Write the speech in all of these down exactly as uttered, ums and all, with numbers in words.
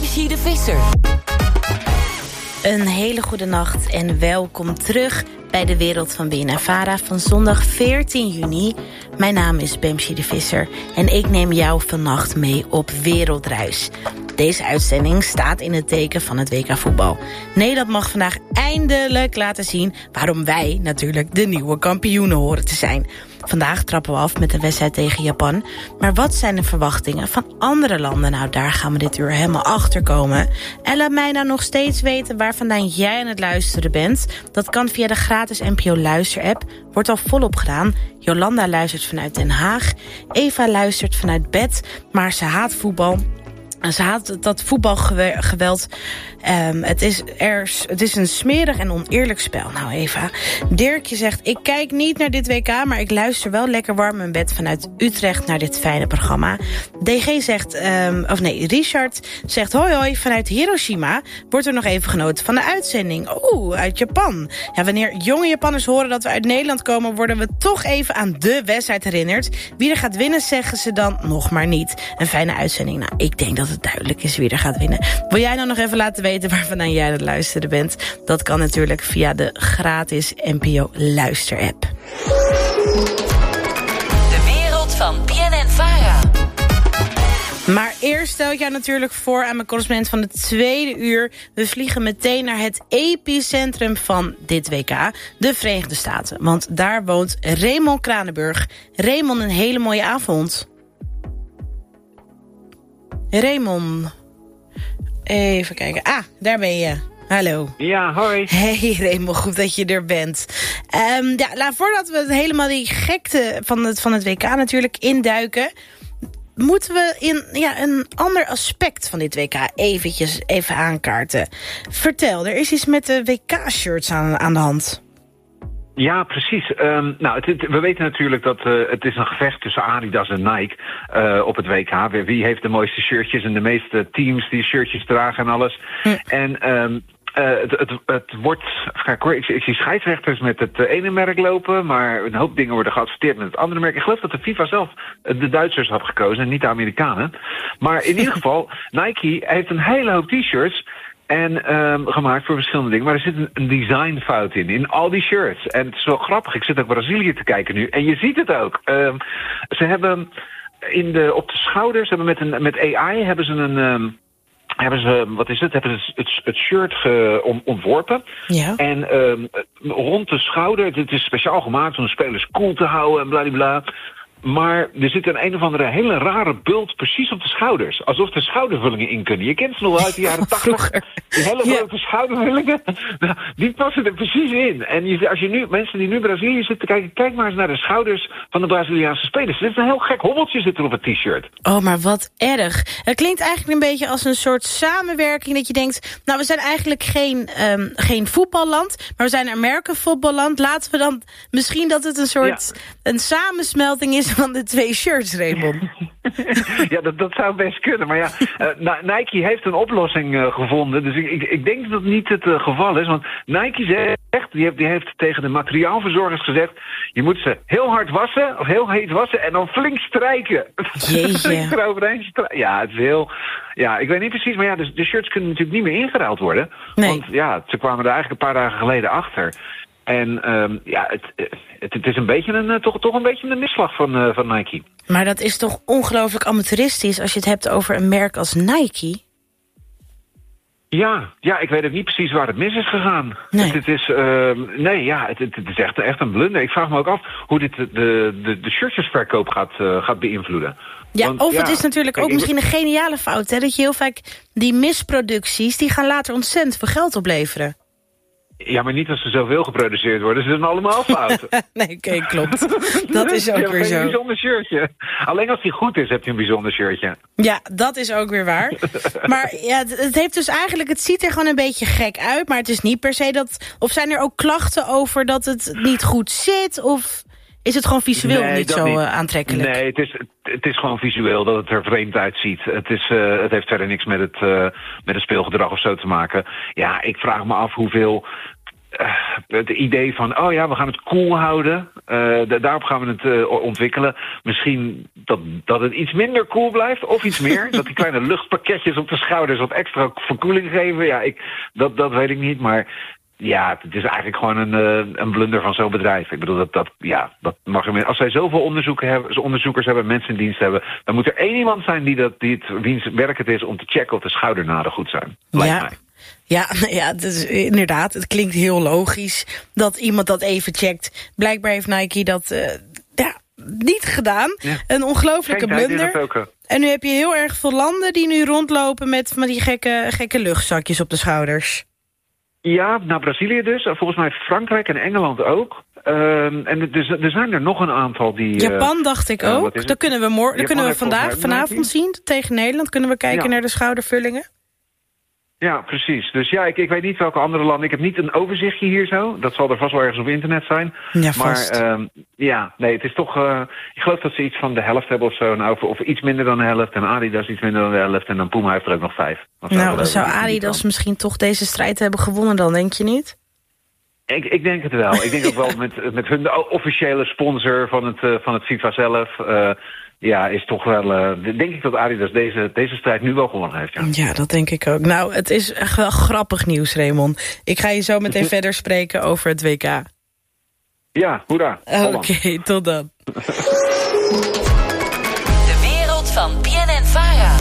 Bamsi de Visser. Een hele goede nacht en welkom terug bij de Wereld van B N N Vara van zondag veertien juni. Mijn naam is Bamsi de Visser en ik neem jou vannacht mee op wereldreis. Deze uitzending staat in het teken van het W K voetbal. Nederland mag vandaag eindelijk laten zien waarom wij natuurlijk de nieuwe kampioenen horen te zijn. Vandaag trappen we af met de wedstrijd tegen Japan. Maar wat zijn de verwachtingen van andere landen? Nou, daar gaan we dit uur helemaal achter komen. En laat mij nou nog steeds weten waar vandaan jij aan het luisteren bent. Dat kan via de gratis N P O Luister-app. Wordt al volop gedaan. Jolanda luistert vanuit Den Haag. Eva luistert vanuit bed. Maar ze haat voetbal. Ze haat dat voetbalgeweld. Um, het, is er, het is een smerig en oneerlijk spel. Nou, Eva. Dirkje zegt, ik kijk niet naar dit W K... maar ik luister wel lekker warm in bed vanuit Utrecht naar dit fijne programma. D G zegt, um, of nee, Richard zegt... hoi hoi, vanuit Hiroshima wordt er nog even genoten van de uitzending. Oeh, uit Japan. Ja, wanneer jonge Japanners horen dat we uit Nederland komen... worden we toch even aan de wedstrijd herinnerd. Wie er gaat winnen, zeggen ze dan nog maar niet. Een fijne uitzending. Nou, ik denk dat het duidelijk is wie er gaat winnen. Wil jij nou nog even laten weten waarvan jij aan het luisteren bent? Dat kan natuurlijk via de gratis N P O Luister-app. De wereld van B N N Vara. Maar eerst stel ik jou natuurlijk voor aan mijn correspondent van het tweede uur. We vliegen meteen naar het epicentrum van dit W K, de Verenigde Staten. Want daar woont Raymond Kranenburg. Raymond, een hele mooie avond. Raymond. Even kijken. Ah, daar ben je. Hallo. Ja, hoi. Hey Raymond, goed dat je er bent. Um, ja, nou, voordat we het helemaal die gekte van het, van het W K natuurlijk induiken... moeten we in ja, een ander aspect van dit W K eventjes even aankaarten. Vertel, er is iets met de W K-shirts aan, aan de hand. Ja, precies. Um, nou, het, het, we weten natuurlijk dat uh, het is een gevecht tussen Adidas en Nike uh, op het W K. Wie heeft de mooiste shirtjes en de meeste teams die shirtjes dragen en alles. Hm. En um, uh, het, het, het wordt... Kijk, ik, ik zie scheidsrechters met het ene merk lopen, maar een hoop dingen worden geadverteerd met het andere merk. Ik geloof dat de FIFA zelf de Duitsers had gekozen en niet de Amerikanen. Maar in ieder geval, Nike heeft een hele hoop t-shirts... En um, gemaakt voor verschillende dingen. Maar er zit een, een designfout in, in al die shirts. En het is wel grappig, ik zit ook Brazilië te kijken nu. En je ziet het ook. Um, ze hebben in de, op de schouders, hebben met, een, met A I hebben ze een... Um, hebben ze, wat is het, hebben ze het, het shirt ge, om, ontworpen. Ja. En um, rond de schouder, het is speciaal gemaakt om de spelers cool te houden en bladibla. Maar er zit een een of andere hele rare bult precies op de schouders. Alsof er schoudervullingen in kunnen. Je kent ze nog wel uit de jaren tachtig. Die hele grote ja. schoudervullingen. Nou, die passen er precies in. En je, als je nu, mensen die nu in Brazilië zitten kijken... kijk maar eens naar de schouders van de Braziliaanse spelers. Dit is een heel gek hobbeltje zit er op het t-shirt. Oh, maar wat erg. Het klinkt eigenlijk een beetje als een soort samenwerking... dat je denkt, nou, we zijn eigenlijk geen, um, geen voetballand... maar we zijn een Amerika-voetballand. Laten we dan misschien dat het een soort ja. een samensmelting is... van de twee shirts, Raymond. Ja, dat, dat zou best kunnen. Maar ja, uh, Nike heeft een oplossing uh, gevonden. Dus ik, ik, ik denk dat dat niet het uh, geval is. Want Nike zegt, die heeft, die heeft tegen de materiaalverzorgers gezegd... je moet ze heel hard wassen, of heel heet wassen... en dan flink strijken. flink eroverheen strijken. Ja, het is heel... Ja, ik weet niet precies, maar ja, de, de shirts kunnen natuurlijk niet meer ingeruild worden. Nee. Want ja, ze kwamen er eigenlijk een paar dagen geleden achter... En um, ja, het, het, het is een beetje een, toch, toch een beetje een misslag van, uh, van Nike. Maar dat is toch ongelooflijk amateuristisch als je het hebt over een merk als Nike? Ja, ja, ik weet ook niet precies waar het mis is gegaan. Nee, het, het is, uh, nee ja, het, het is echt, echt een blunder. Ik vraag me ook af hoe dit de, de, de shirtjesverkoop gaat, uh, gaat beïnvloeden. Ja, Want, of ja, het is natuurlijk ook ik, misschien een geniale fout, hè? Dat je heel vaak die misproducties, die gaan later ontzettend veel geld opleveren. Ja, maar niet als er zoveel geproduceerd worden. Ze zijn allemaal fout. Nee, oké, okay, klopt. Dat is ook weer zo. Je hebt een bijzonder shirtje. Alleen als die goed is, heb je een bijzonder shirtje. Ja, dat is ook weer waar. Maar ja, het heeft dus eigenlijk... Het ziet er gewoon een beetje gek uit, maar het is niet per se dat... Of zijn er ook klachten over dat het niet goed zit? Of is het gewoon visueel nee, niet zo niet. aantrekkelijk? Nee, het is, het is gewoon visueel dat het er vreemd uitziet. Het, is, uh, het heeft verder niks met het, uh, met het speelgedrag of zo te maken. Ja, ik vraag me af hoeveel... Uh, het idee van, oh ja, we gaan het cool houden. Uh, da- daarop gaan we het uh, ontwikkelen. Misschien dat, dat het iets minder cool blijft, of iets meer. Dat die kleine luchtpakketjes op de schouders wat extra verkoeling geven. Ja, ik, dat, dat weet ik niet, maar... Ja, het is eigenlijk gewoon een, uh, een blunder van zo'n bedrijf. Ik bedoel, dat, dat, ja, dat mag er, als zij zoveel onderzoeken hebben, onderzoekers hebben, mensen in dienst hebben, dan moet er één iemand zijn die, dat, die het, wiens werk het is om te checken of de schoudernaden goed zijn. Lijkt ja. mij. Ja, ja, het is, inderdaad, het klinkt heel logisch dat iemand dat even checkt. Blijkbaar heeft Nike dat uh, ja, niet gedaan. Ja. Een ongelofelijke blunder. En nu heb je heel erg veel landen die nu rondlopen met, met die gekke, gekke luchtzakjes op de schouders. Ja, naar Brazilië dus. Volgens mij Frankrijk en Engeland ook. Uh, en dus, er zijn er nog een aantal die... Japan uh, dacht ik ook. Uh, dat kunnen we, mor- dat kunnen we vandaag, vanavond zien tegen Nederland. Kunnen we kijken ja. naar de schoudervullingen? Ja, precies. Dus ja, ik, ik weet niet welke andere landen. Ik heb niet een overzichtje hier zo. Dat zal er vast wel ergens op internet zijn. Ja, vast. Maar uh, ja, nee, het is toch... Uh, ik geloof dat ze iets van de helft hebben of zo. Nou, of, of iets minder dan de helft. En Adidas iets minder dan de helft. En dan Puma heeft er ook nog vijf. Nou, dan zou Adidas misschien toch deze strijd hebben gewonnen dan, denk je niet? Ik, ik denk het wel. Ik denk ook wel met, met hun officiële sponsor van het, uh, van het FIFA zelf... Uh, Ja, is toch wel... Uh, denk ik dat Adidas deze, deze strijd nu wel gewonnen heeft. Ja. ja, dat denk ik ook. Nou, het is echt wel grappig nieuws, Raymond. Ik ga je zo meteen verder spreken over het W K. Ja, hoera. Oké, okay, tot dan. De wereld van B N N Vara.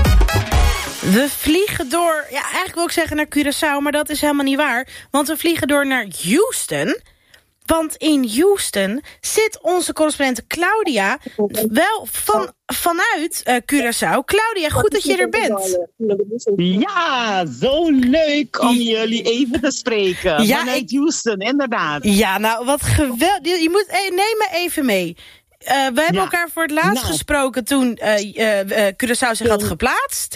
We vliegen door... Ja, eigenlijk wil ik zeggen naar Curaçao, maar dat is helemaal niet waar. Want we vliegen door naar Houston... Want in Houston zit onze correspondent Claudia wel van, vanuit uh, Curaçao. Claudia, goed dat je er bent. Ja, zo leuk om jullie even te spreken. Ja, vanuit ik... Houston, inderdaad. Ja, nou wat geweldig. Je moet, hey, neem me even mee. Uh, we hebben ja. elkaar voor het laatst nou. gesproken toen uh, uh, uh, Curaçao zich had geplaatst.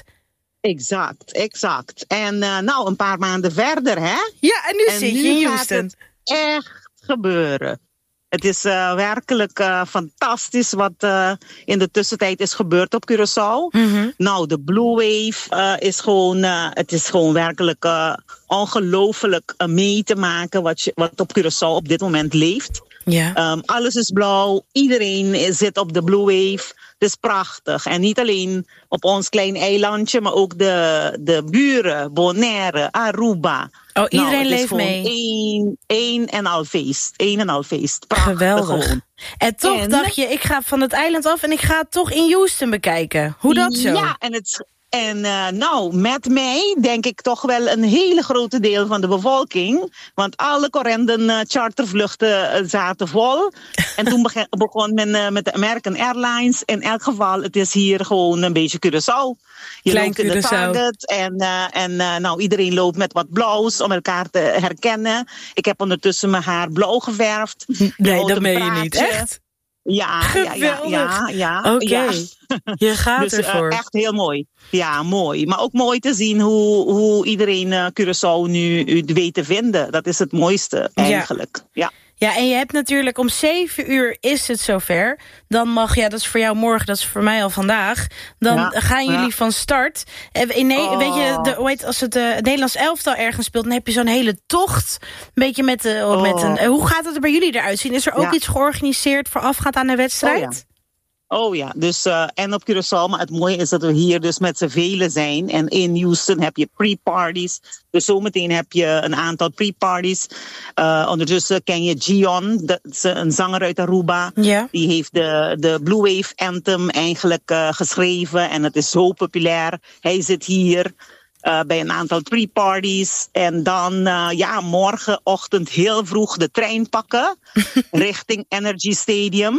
Exact, exact. En uh, nou, een paar maanden verder, hè? Ja, en nu en zit nu je in Houston. Echt gebeuren. Het is uh, werkelijk uh, fantastisch wat uh, in de tussentijd is gebeurd op Curaçao. Mm-hmm. Nou, de Blue Wave uh, is gewoon, uh, het is gewoon werkelijk uh, ongelooflijk uh, mee te maken wat, je, wat op Curaçao op dit moment leeft. Yeah. Um, alles is blauw, iedereen zit op de Blue Wave. Het is prachtig. En niet alleen op ons klein eilandje, maar ook de, de buren, Bonaire, Aruba. Oh, iedereen nou, leeft mee. Één, één en al feest. Één en al feest. Prachtig. Geweldig. Gewoon. En toch en, dacht je, ik ga van het eiland af en ik ga het toch in Houston bekijken. Hoe dat zo? Ja, en het... En uh, nou, met mij denk ik toch wel een hele grote deel van de bevolking. Want alle correnden uh, chartervluchten uh, zaten vol. En toen beg- begon men uh, met de American Airlines. In elk geval, het is hier gewoon een beetje Curaçao. Je Klein loopt in de Target en, uh, en uh, nou, iedereen loopt met wat blauws om elkaar te herkennen. Ik heb ondertussen mijn haar blauw geverfd. Nee, dat meen je niet. Echt? Ja, ja, ja, ja, ja. Oké, okay. ja. Je gaat dus, ervoor. Uh, echt heel mooi. Ja, mooi. Maar ook mooi te zien hoe, hoe iedereen uh, Curaçao nu weet te vinden. Dat is het mooiste eigenlijk. Ja. ja. Ja, en je hebt natuurlijk om zeven uur is het zover. Dan mag, ja, dat is voor jou morgen, dat is voor mij al vandaag. Dan ja, gaan jullie ja. van start. In ne- oh. Weet je, de, hoe heet, als het, uh, het Nederlands elftal ergens speelt, dan heb je zo'n hele tocht. Een beetje met, de, oh. met een. Uh, hoe gaat het er bij jullie eruit zien? Is er ook ja. iets georganiseerd voorafgaand aan de wedstrijd? Oh, ja. Oh ja, dus uh, en op Curaçao, maar het mooie is dat we hier dus met z'n velen zijn. En in Houston heb je pre-parties. Dus zometeen heb je een aantal pre-parties. Uh, ondertussen ken je Gion, dat is een zanger uit Aruba. Ja. Die heeft de, de Blue Wave Anthem eigenlijk uh, geschreven. En het is zo populair. Hij zit hier uh, bij een aantal pre-parties. En dan uh, ja, morgenochtend heel vroeg de trein pakken. richting Energy Stadium.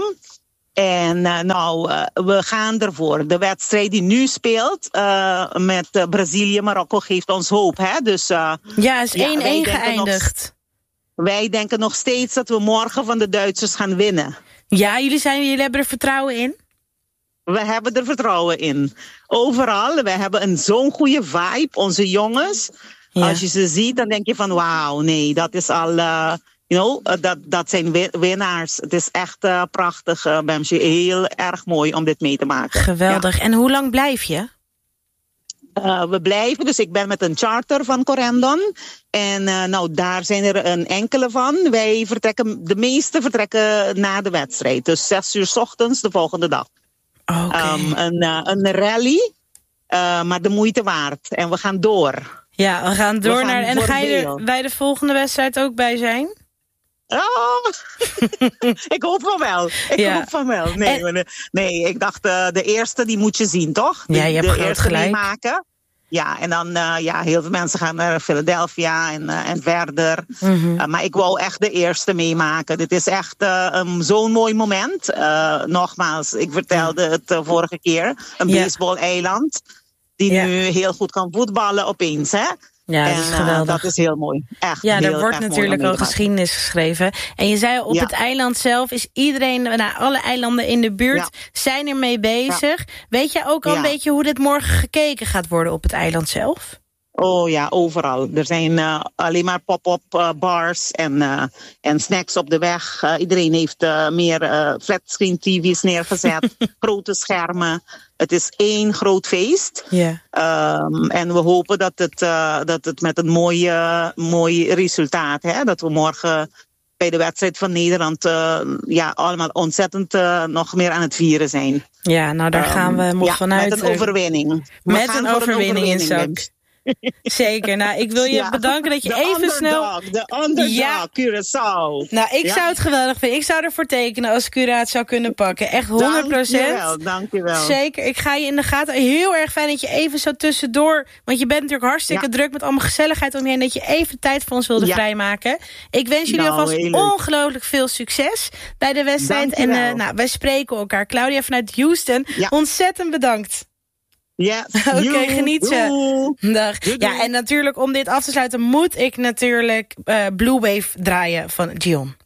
En uh, nou, uh, we gaan ervoor. De wedstrijd die nu speelt uh, met uh, Brazilië-Marokko geeft ons hoop. Hè? Dus, uh, ja, is één-één ja, geëindigd. Nog, wij denken nog steeds dat we morgen van de Duitsers gaan winnen. Ja, jullie, zijn, jullie hebben er vertrouwen in? We hebben er vertrouwen in. Overal, we hebben een zo'n goede vibe. Onze jongens, ja. Als je ze ziet, dan denk je van wauw, nee, dat is al... Uh, You know, uh, dat, dat zijn winnaars. Het is echt uh, prachtig, uh, Bemsje. Heel erg mooi om dit mee te maken. Geweldig. Ja. En hoe lang blijf je? Uh, we blijven, dus ik ben met een charter van Corendon. En uh, nou, daar zijn er een enkele van. Wij vertrekken, de meeste vertrekken na de wedstrijd. Dus zes uur 's ochtends de volgende dag. Okay. Um, een, uh, een rally, uh, maar de moeite waard. En we gaan door. Ja, we gaan door we gaan naar... En ga je er bij de volgende wedstrijd ook bij zijn? Oh, ik hoop van wel. Ik ja. hoop van wel. Nee, en... nee ik dacht, uh, de eerste die moet je zien, toch? De, ja, je hebt de groot eerste gelijk. meemaken. Ja, en dan, uh, ja, heel veel mensen gaan naar Philadelphia en, uh, en verder. Mm-hmm. Uh, maar ik wou echt de eerste meemaken. Dit is echt uh, um, zo'n mooi moment. Uh, nogmaals, ik vertelde het uh, vorige keer. Een ja. baseball-eiland die ja. nu heel goed kan voetballen opeens, hè? Ja, dat is geweldig. Uh, dat is heel mooi. Echt ja, heel, er wordt natuurlijk al geschiedenis geschreven. En je zei op ja. het eiland zelf is iedereen, nou, alle eilanden in de buurt ja. zijn ermee bezig. Ja. Weet jij ook al ja. een beetje hoe dit morgen gekeken gaat worden op het eiland zelf? Oh ja, overal. Er zijn uh, alleen maar pop-up uh, bars en, uh, en snacks op de weg. Uh, iedereen heeft uh, meer uh, flatscreen T V's neergezet. Grote schermen. Het is één groot feest. Yeah. Um, en we hopen dat het, uh, dat het met een mooi, uh, mooi resultaat... Hè, dat we morgen bij de wedstrijd van Nederland... Uh, ja, allemaal ontzettend uh, nog meer aan het vieren zijn. Ja, nou daar gaan we um, nog ja, vanuit. Met een overwinning. We met een overwinning, een overwinning in zak. Zeker. Nou, ik wil je ja. bedanken dat je de even underdog, snel... De underdog, ja. Curaçao. Nou, ik ja. zou het geweldig vinden. Ik zou ervoor tekenen als Cura het zou kunnen pakken. Echt honderd procent. Dankjewel, dankjewel. Zeker. Ik ga je in de gaten. Heel erg fijn dat je even zo tussendoor... Want je bent natuurlijk hartstikke ja. druk met allemaal gezelligheid om je heen. Dat je even tijd voor ons wilde ja. vrijmaken. Ik wens jullie nou, alvast ongelooflijk veel succes bij de wedstrijd. Dankjewel. En uh, nou, wij spreken elkaar. Claudia vanuit Houston. Ja. Ontzettend bedankt. Ja, yes. Oké, okay, geniet ze. Dag. Ja, en natuurlijk om dit af te sluiten moet ik natuurlijk uh, Blue Wave draaien van Gion.